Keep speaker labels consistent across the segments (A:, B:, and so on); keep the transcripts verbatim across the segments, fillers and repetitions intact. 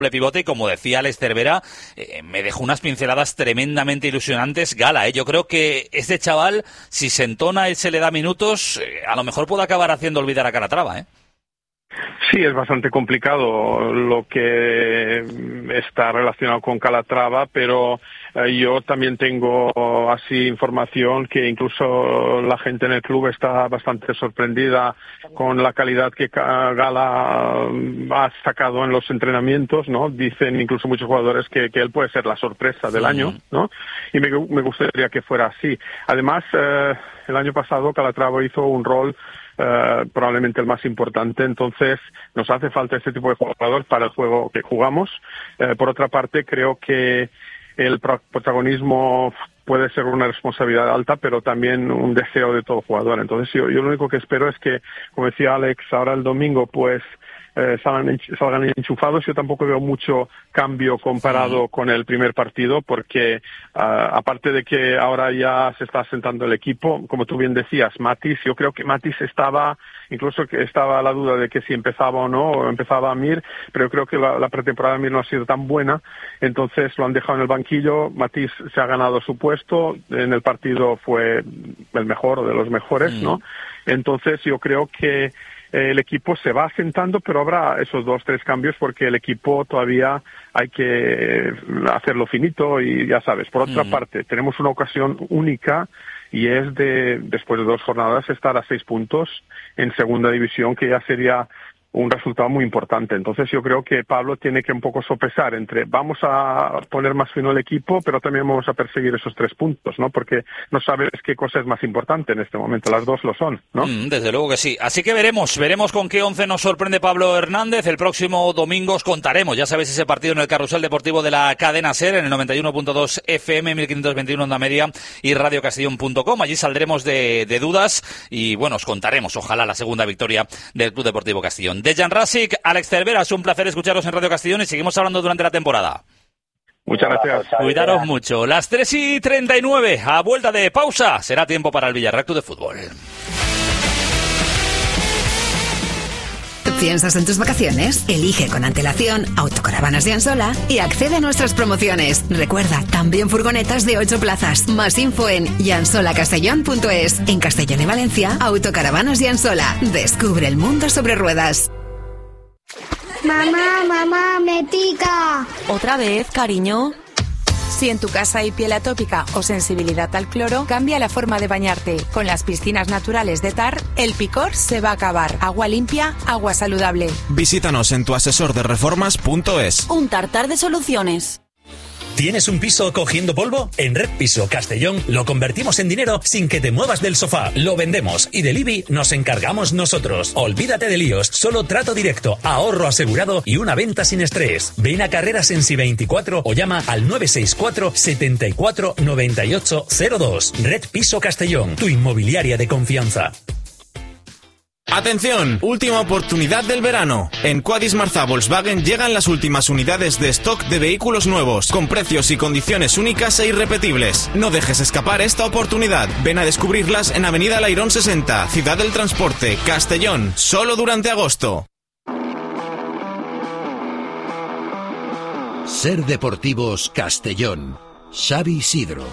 A: pivote y, como decía Alex Cervera, eh, me dejó unas pinceladas tremendamente ilusionantes Gala. ¿eh? Yo creo que este chaval, si se entona y se le da minutos, eh, a lo mejor puede acabar haciendo olvidar a Calatrava, ¿eh?
B: Sí, es bastante complicado lo que está relacionado con Calatrava, pero eh, yo también tengo así información que incluso la gente en el club está bastante sorprendida con la calidad que Gala ha sacado en los entrenamientos, ¿no? Dicen incluso muchos jugadores que, que él puede ser la sorpresa del sí. año, ¿no? Y me, me gustaría que fuera así. Además, eh, el año pasado Calatrava hizo un rol Uh, probablemente el más importante, entonces nos hace falta este tipo de jugador para el juego que jugamos. Uh, por otra parte, creo que el protagonismo puede ser una responsabilidad alta, pero también un deseo de todo jugador. Entonces yo, yo lo único que espero es que, como decía Alex, ahora el domingo, pues Eh, salgan, salgan enchufados. Yo tampoco veo mucho cambio comparado sí. con el primer partido, porque uh, aparte de que ahora ya se está asentando el equipo, como tú bien decías, Matis, yo creo que Matis estaba, incluso que estaba la duda de que si empezaba o no, o empezaba Mir, pero yo creo que la, la pretemporada de Mir no ha sido tan buena, entonces lo han dejado en el banquillo. Matis se ha ganado su puesto, en el partido fue el mejor o de los mejores, mm. ¿no? Entonces yo creo que el equipo se va asentando, pero habrá esos dos, tres cambios porque el equipo todavía hay que hacerlo finito y ya sabes. Por otra mm. parte, tenemos una ocasión única y es de, después de dos jornadas, estar a seis puntos en segunda división, que ya sería un resultado muy importante. Entonces yo creo que Pablo tiene que un poco sopesar entre vamos a poner más fino el equipo, pero también vamos a perseguir esos tres puntos, ¿no? Porque no sabes qué cosa es más importante en este momento. Las dos lo son, ¿no?
A: Mm, desde luego que sí. Así que veremos, veremos con qué once nos sorprende Pablo Hernández. El próximo domingo os contaremos, ya sabéis, ese partido en el Carrusel Deportivo de la cadena SER, en el noventa y uno punto dos F M, mil quinientos veintiuno Onda Media y radio castellón punto com. Allí saldremos de, de dudas y, bueno, os contaremos, ojalá, la segunda victoria del Club Deportivo Castellón. Dejan Rasic, Alex Cervera, es un placer escucharos en Radio Castellón y seguimos hablando durante la temporada.
B: Muchas gracias.
A: Cuidaros mucho. Las tres y treinta y nueve, a vuelta de pausa, será tiempo para el Villarreal Club de Fútbol.
C: ¿Piensas en tus vacaciones? Elige con antelación Autocaravanas de Ansola y accede a nuestras promociones. Recuerda, también furgonetas de ocho plazas. Más info en yansola castellón punto es. En Castellón y Valencia, Autocaravanas de Ansola. Descubre el mundo sobre ruedas.
D: Mamá, mamá, me pica.
E: ¿Otra vez, cariño? Si en tu casa hay piel atópica o sensibilidad al cloro, cambia la forma de bañarte. Con las piscinas naturales de T A R, el picor se va a acabar. Agua limpia, agua saludable.
F: Visítanos en tu asesor de reformas punto es.
E: Un tartar de soluciones.
G: ¿Tienes un piso cogiendo polvo? En Red Piso Castellón lo convertimos en dinero sin que te muevas del sofá. Lo vendemos y del I B I nos encargamos nosotros. Olvídate de líos, solo trato directo, ahorro asegurado y una venta sin estrés. Ven a Carreras en Si veinticuatro o llama al nueve seis cuatro, setenta y cuatro, noventa y ocho cero dos. Red Piso Castellón, tu inmobiliaria de confianza.
F: ¡Atención! Última oportunidad del verano. En Quadis Marza Volkswagen llegan las últimas unidades de stock de vehículos nuevos, con precios y condiciones únicas e irrepetibles. No dejes escapar esta oportunidad. Ven a descubrirlas en Avenida Lairón sesenta, Ciudad del Transporte, Castellón, solo durante agosto.
H: Ser Deportivos Castellón. Xavi Isidro.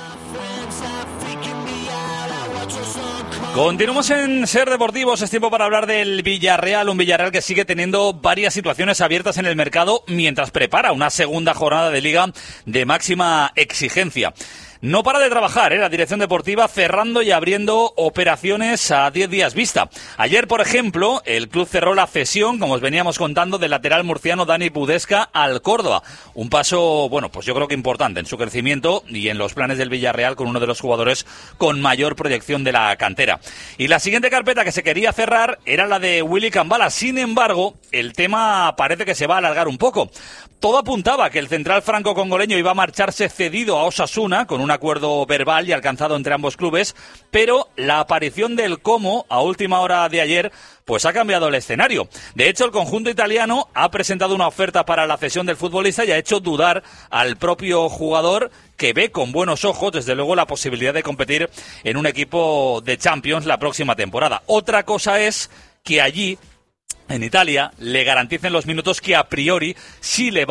A: Continuamos en Ser Deportivos, es tiempo para hablar del Villarreal, un Villarreal que sigue teniendo varias situaciones abiertas en el mercado mientras prepara una segunda jornada de Liga de máxima exigencia. No para de trabajar, ¿eh? La dirección deportiva cerrando y abriendo operaciones a diez días vista. Ayer, por ejemplo, el club cerró la cesión, como os veníamos contando, del lateral murciano Dani Budesca al Córdoba. Un paso, bueno, pues yo creo que importante en su crecimiento y en los planes del Villarreal con uno de los jugadores con mayor proyección de la cantera. Y la siguiente carpeta que se quería cerrar era la de Willy Cambala. Sin embargo, el tema parece que se va a alargar un poco. Todo apuntaba que el central franco-congoleño iba a marcharse cedido a Osasuna con un acuerdo verbal y alcanzado entre ambos clubes, pero la aparición del Como a última hora de ayer pues ha cambiado el escenario. De hecho, el conjunto italiano ha presentado una oferta para la cesión del futbolista y ha hecho dudar al propio jugador, que ve con buenos ojos, desde luego, la posibilidad de competir en un equipo de Champions la próxima temporada. Otra cosa es que allí en Italia le garanticen los minutos que a priori sí le